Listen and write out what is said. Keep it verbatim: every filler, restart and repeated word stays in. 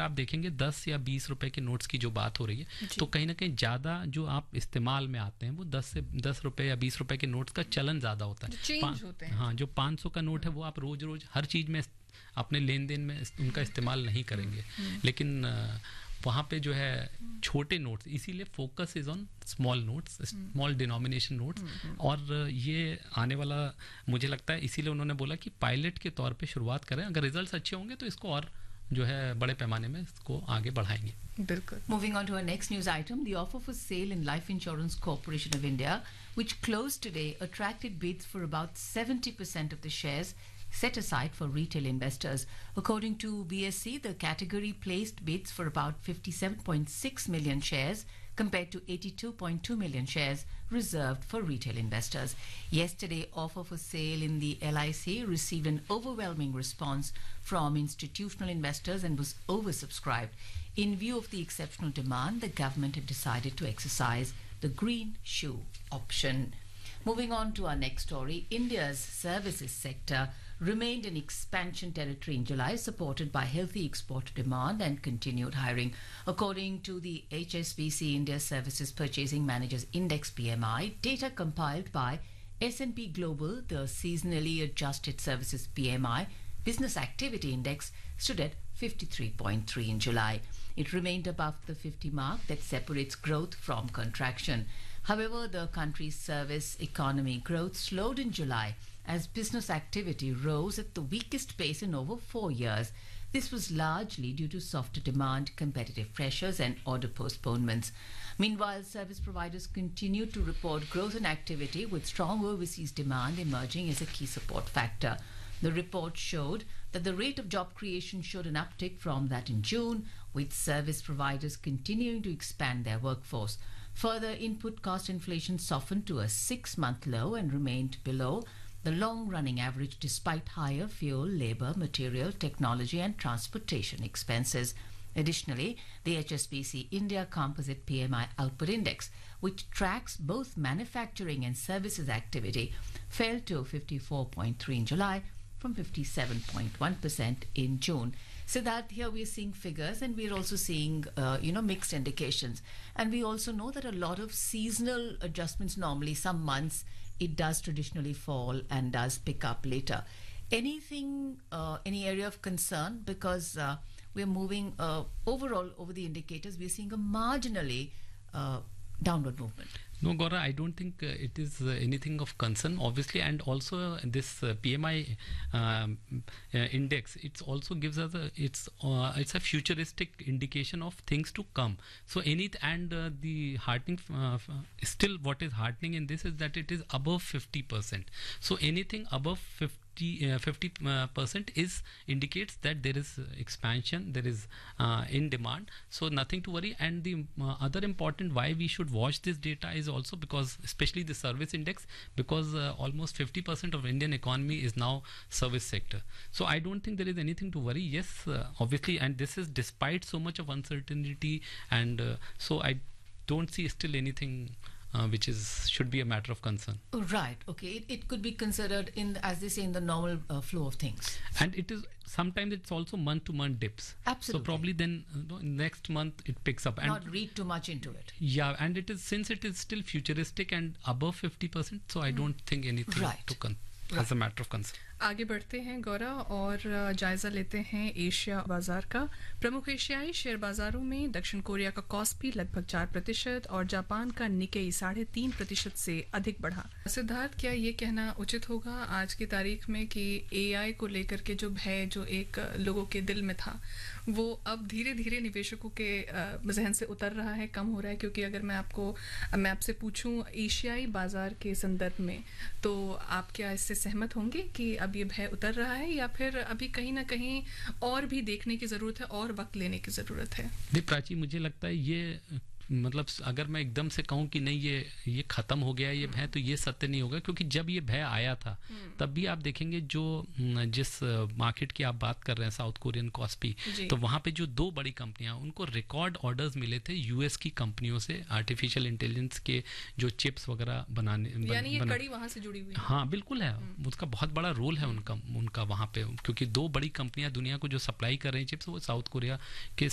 आप देखेंगे दस या बीस रुपए के नोट्स की जो बात हो रही है, तो कहीं ना कहीं ज़्यादा जो आप इस्तेमाल में आते हैं वो दस से दस रुपए या बीस रुपए के नोट्स का चलन ज़्यादा होता है, चेंज होते हैं। हाँ, जो पाँच सौ का नोट है वो आप रोज रोज हर चीज़ में अपने लेन देन में उनका इस्तेमाल नहीं करेंगे, लेकिन वहाँ पे जो है छोटे नोट्स, इसीलिए focus is on small notes, small denomination notes, और ये आने वाला मुझे लगता है इसीलिए उन्होंने बोला कि पायलट के तौर पे शुरुआत करें, अगर रिजल्ट्स अच्छे होंगे तो इसको और जो है बड़े पैमाने में इसको आगे बढ़ाएंगे. बिल्कुल. Moving on to our next news item, the offer for sale in Life Insurance Corporation of India, which closed today, attracted bids for about seventy percent of the shares set aside for retail investors. According to B S E, the category placed bids for about fifty-seven point six million shares compared to eighty-two point two million shares reserved for retail investors. Yesterday, offer for sale in the L I C received an overwhelming response from institutional investors and was oversubscribed. In view of the exceptional demand, the government had decided to exercise the green shoe option. Moving on to our next story, India's services sector remained in expansion territory in July, supported by healthy export demand and continued hiring. According to the H S B C India Services Purchasing Managers Index P M I, data compiled by S and P Global, the seasonally adjusted services P M I, business activity index stood at fifty-three point three in July. It remained above the fifty mark that separates growth from contraction. However, the country's service economy growth slowed in July as business activity rose at the weakest pace in over four years. This was largely due to softer demand, competitive pressures, and order postponements. Meanwhile, service providers continued to report growth in activity, with strong overseas demand emerging as a key support factor. The report showed that the rate of job creation showed an uptick from that in June, with service providers continuing to expand their workforce. Further, input cost inflation softened to a six-month low and remained below the long-running average despite higher fuel, labor, material, technology and transportation expenses. Additionally, the H S B C India Composite P M I Output Index, which tracks both manufacturing and services activity, fell to fifty-four point three in July from fifty-seven point one percent in June. So that here we are seeing figures, and we are also seeing, uh, you know, mixed indications. And we also know that a lot of seasonal adjustments, normally some months, it does traditionally fall and does pick up later. Anything, uh, any area of concern? Because uh, we're moving uh, overall over the indicators, we're seeing a marginally uh, downward movement. No, Gaura, I don't think uh, it is uh, anything of concern, obviously, and also uh, this uh, P M I um, uh, index, it also gives us a, it's uh, it's a futuristic indication of things to come. So any and uh, the heartening, uh, still what is heartening in this is that it is above fifty percent. So anything above fifty fifty percent is indicates that there is expansion, there is uh, in demand, so nothing to worry. And the uh, other important why we should watch this data is also because, especially the service index, because uh, almost fifty percent of Indian economy is now service sector. So I don't think there is anything to worry. Yes, uh, obviously, and this is despite so much of uncertainty, and uh, so I don't see still anything Uh, which is should be a matter of concern. Oh, right. Okay. It, it could be considered in, as they say, in the normal uh, flow of things. And it is sometimes it's also month to month dips. Absolutely. So probably then you know, next month it picks up. And not read too much into it. Yeah, and it is since it is still futuristic and above fifty percent. So I mm. don't think anything right. to con- right. as a matter of concern. आगे बढ़ते हैं गौरा और जायजा लेते हैं Asia बाजार का. प्रमुख एशियाई शेयर बाजारों में दक्षिण कोरिया का कॉस्पी लगभग चार प्रतिशत और जापान का निकेई साढ़े तीन प्रतिशत से अधिक बढ़ा. सिद्धार्थ, क्या ये कहना उचित होगा आज की तारीख में कि एआई को लेकर के जो भय जो एक लोगों के दिल में था वो अब धीरे धीरे निवेशकों के जहन से उतर रहा है, कम हो रहा है? क्योंकि अगर मैं आपको मैं आपसे पूछूं एशियाई बाजार के संदर्भ में, तो आप क्या इससे सहमत होंगे कि अब ये भय उतर रहा है, या फिर अभी कहीं ना कहीं और भी देखने की जरूरत है और वक्त लेने की जरूरत है? नहीं प्राची, मुझे लगता है ये मतलब अगर मैं एकदम से कहूं कि नहीं ये ये खत्म हो गया ये भय, तो ये सत्य नहीं होगा. क्योंकि जब ये भय आया था तब भी आप देखेंगे जो जिस मार्केट की आप बात कर रहे हैं साउथ कोरियन कॉस्पी, तो वहां पे जो दो बड़ी कंपनियां उनको रिकॉर्ड ऑर्डर्स मिले थे यूएस की कंपनियों से आर्टिफिशियल इंटेलिजेंस के जो चिप्स वगैरह बनाने, यानी ये कड़ी वहां से जुड़ी हुई है. हाँ बिल्कुल है, उसका बहुत बड़ा रोल है उनका उनका वहां पे, क्योंकि दो बड़ी कंपनियां दुनिया को जो सप्लाई कर रही हैं चिप्स वो साउथ कोरिया के